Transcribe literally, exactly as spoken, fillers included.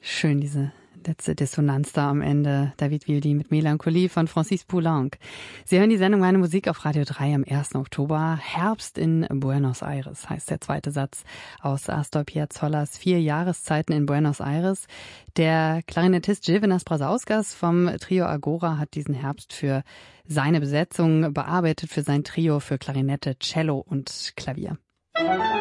Schön, diese letzte Dissonanz da am Ende. David Wildey mit Melancholie von Francis Poulenc. Sie hören die Sendung Meine Musik auf Radio drei am ersten Oktober. Herbst in Buenos Aires heißt der zweite Satz aus Astor Piazzollas Vier Jahreszeiten in Buenos Aires. Der Klarinettist Gilvenas Brazauskas vom Trio Agora hat diesen Herbst für seine Besetzung bearbeitet, für sein Trio für Klarinette, Cello und Klavier.